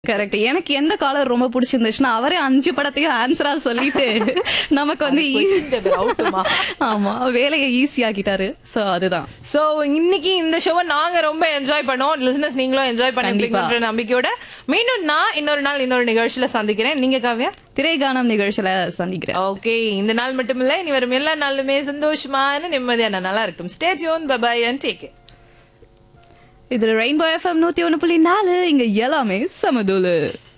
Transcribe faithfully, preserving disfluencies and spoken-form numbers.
Correct. எனக்கு எந்த collar ரொம்ப பிடிச்சிருந்துச்சுன்னா அவரே அஞ்சு படத்தையும் ஆன்சரா சொல்லிட்டு நமக்கு வந்து ஆமா வேலையை ஈஸி ஆக்கிட்டாரு. சோ அதுதான். சோ இன்னைக்கு இந்த ஷோவை நாங்க ரொம்ப என்ஜாய் பண்ணோம். லிசனர்ஸ் நீங்களும் என்ஜாய் பண்ணிருப்பீங்கன்ற நம்பிக்கையோட மீண்டும் நான் இன்னொரு நாள் இன்னொரு நிகழ்ச்சியில சந்திக்கிறேன். நீங்க காவ்யா? திரைகானம் நிகழ்ச்சியில சந்திக்கிறேன். ஓகே, இந்த நாள் மட்டுமில்ல இனி வரும் எல்லா நாளுமே சந்தோஷமான நிம்மதியான நாளா இருக்கும். Stay tune, by by and take care. இது ரெயின்போ எஃப்எம் நூத்தி ஒன்னு புள்ளி நாலு. இங்க எல்லாமே சமதூளு.